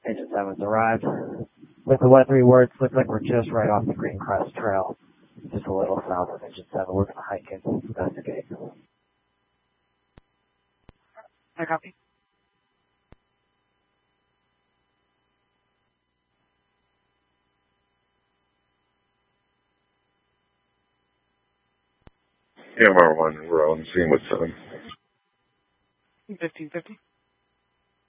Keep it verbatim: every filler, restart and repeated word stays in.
Agent seven's arrived. With the what three words, looks like we're just right off the Green Crest Trail. Just a little south of Agent seven. We're going to hike and investigate. I copy. Yeah, M R one, we're on the scene with seven. fifteen fifty.